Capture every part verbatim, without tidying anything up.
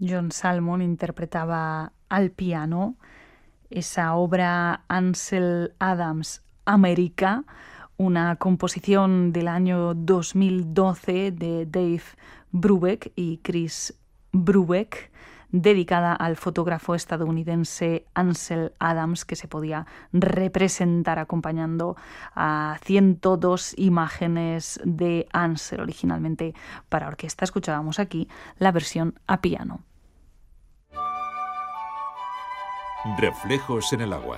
John Salmon interpretaba al piano esa obra Ansel Adams América, una composición del año dos mil doce de Dave Brubeck y Chris Brubeck, dedicada al fotógrafo estadounidense Ansel Adams, que se podía representar acompañando a ciento dos imágenes de Ansel, originalmente para orquesta. Escuchábamos aquí la versión a piano. Reflejos en el agua.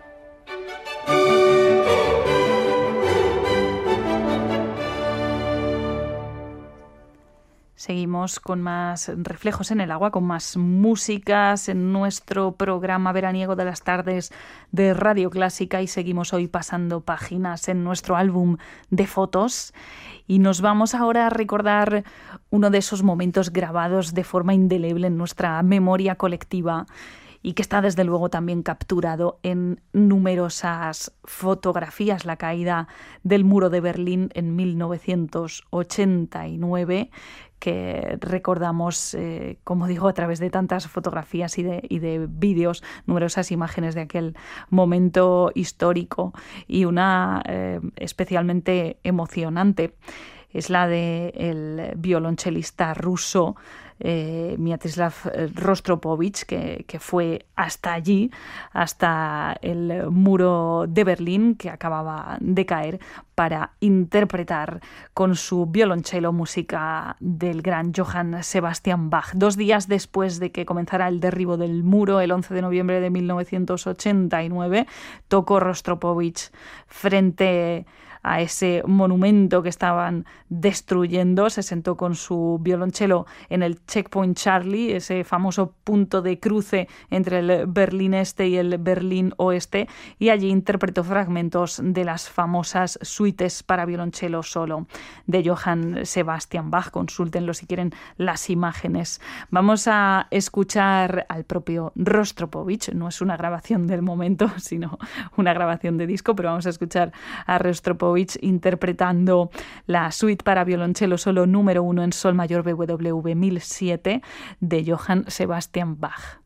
Seguimos con más reflejos en el agua, con más músicas en nuestro programa veraniego de las tardes de Radio Clásica, y seguimos hoy pasando páginas en nuestro álbum de fotos, y nos vamos ahora a recordar uno de esos momentos grabados de forma indeleble en nuestra memoria colectiva y que está desde luego también capturado en numerosas fotografías: la caída del muro de Berlín en mil novecientos ochenta y nueve, que recordamos, eh, como digo, a través de tantas fotografías y de, y de vídeos, numerosas imágenes de aquel momento histórico, y una eh, especialmente emocionante es la del violonchelista ruso Eh, Mieczysław Rostropovich, que, que fue hasta allí, hasta el muro de Berlín que acababa de caer, para interpretar con su violonchelo música del gran Johann Sebastian Bach. Dos días después de que comenzara el derribo del muro, el once de noviembre de mil novecientos ochenta y nueve, tocó Rostropovich frente a ese monumento que estaban destruyendo. Se sentó con su violonchelo en el Checkpoint Charlie, ese famoso punto de cruce entre el Berlín Este y el Berlín Oeste, y allí interpretó fragmentos de las famosas suites para violonchelo solo de Johann Sebastian Bach. Consúltenlo si quieren las imágenes. Vamos a escuchar al propio Rostropovich. No es una grabación del momento, sino una grabación de disco, pero vamos a escuchar a Rostropovich interpretando la suite para violonchelo solo número uno en sol mayor B W V mil siete de Johann Sebastian Bach.